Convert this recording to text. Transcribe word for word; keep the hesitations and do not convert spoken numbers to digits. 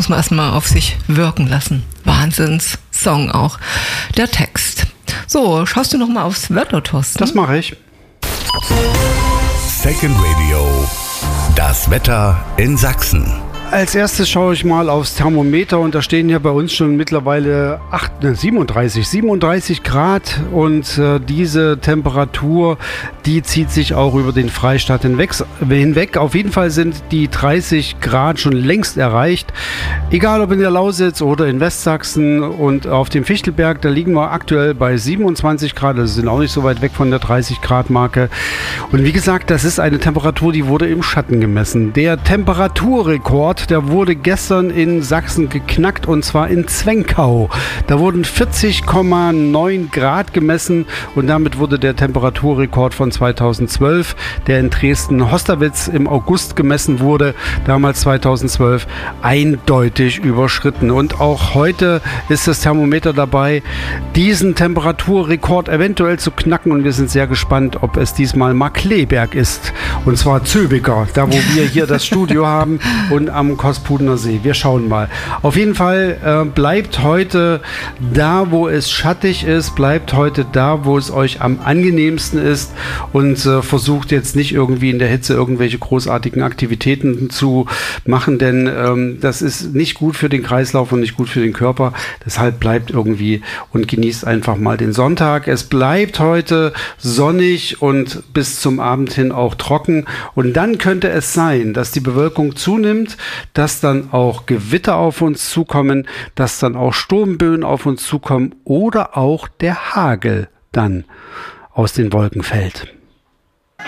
muss man erstmal auf sich wirken lassen. Wahnsinns-Song auch. Der Text. So, schaust du noch mal aufs Wetter, Thorsten? Das mache ich. Second Radio. Das Wetter in Sachsen. Als erstes schaue ich mal aufs Thermometer und da stehen hier bei uns schon mittlerweile acht, ne, siebenunddreißig, siebenunddreißig Grad und äh, diese Temperatur, die zieht sich auch über den Freistaat hinweg, hinweg. Auf jeden Fall sind die dreißig Grad schon längst erreicht. Egal ob in der Lausitz oder in Westsachsen und auf dem Fichtelberg, da liegen wir aktuell bei siebenundzwanzig Grad, also sind auch nicht so weit weg von der dreißig Grad Marke. Und wie gesagt, das ist eine Temperatur, die wurde im Schatten gemessen. Der Temperaturrekord, der wurde gestern in Sachsen geknackt und zwar in Zwenkau. Da wurden vierzig Komma neun Grad gemessen und damit wurde der Temperaturrekord von zweitausendzwölf, der in Dresden-Hosterwitz im August gemessen wurde, damals zweitausendzwölf, eindeutig überschritten. Und auch heute ist das Thermometer dabei, diesen Temperaturrekord eventuell zu knacken und wir sind sehr gespannt, ob es diesmal Markkleeberg ist. Und zwar Zülpiker, da wo wir hier das Studio haben und am Kospudener See. Wir schauen mal. Auf jeden Fall äh, bleibt heute da, wo es schattig ist, bleibt heute da, wo es euch am angenehmsten ist und äh, versucht jetzt nicht irgendwie in der Hitze irgendwelche großartigen Aktivitäten zu machen, denn ähm, das ist nicht gut für den Kreislauf und nicht gut für den Körper. Deshalb bleibt irgendwie und genießt einfach mal den Sonntag. Es bleibt heute sonnig und bis zum Abend hin auch trocken und dann könnte es sein, dass die Bewölkung zunimmt, dass dann auch Gewitter auf uns zukommen, dass dann auch Sturmböen auf uns zukommen oder auch der Hagel dann aus den Wolken fällt.